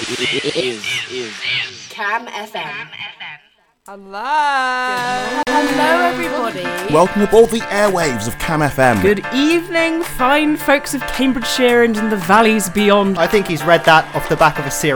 is Cam FM. Hello. Hello, everybody. Welcome aboard the airwaves of Cam FM. Good evening, fine folks of Cambridgeshire and in the valleys beyond. I think he's read that off the back of a cereal